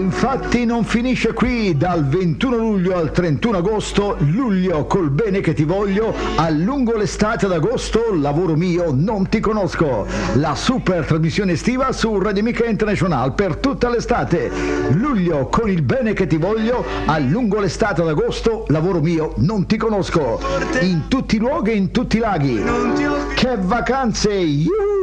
infatti non finisce qui. Dal 21 luglio al 31 agosto, luglio col bene che ti voglio, a lungo l'estate ad agosto, lavoro mio, non ti conosco. La super trasmissione estiva su Radio Amica International per tutta l'estate. Luglio con il bene che ti voglio, a lungo l'estate ad agosto, lavoro mio, non ti conosco. In tutti i luoghi e in tutti i laghi. Che vacanze!